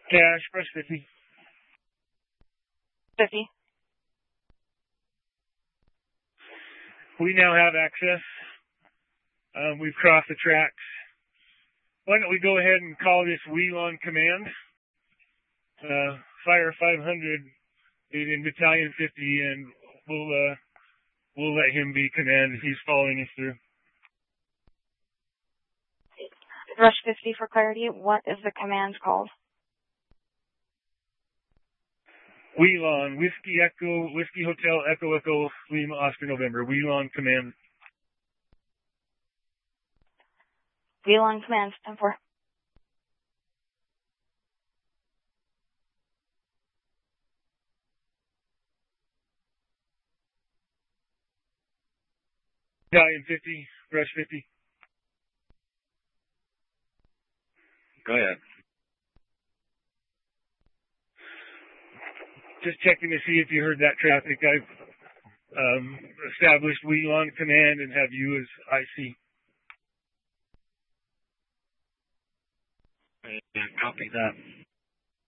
Cash, brush 50. 50. We now have access. We've crossed the tracks. Why don't we go ahead and call this Wheelon Command? Fire 500 in Battalion 50, and we'll let him be command if he's following us through. Rush 50 for clarity. What is the command called? Wheelon, Whiskey Echo, Whiskey Hotel, Echo Echo, Lima, Oscar, November. Wheelon Command. Wheelon Command, 10-4. Battalion 50, Rush 50. Go ahead. Just checking to see if you heard that traffic. I've established Wheelon Command and have you as IC. Copy that.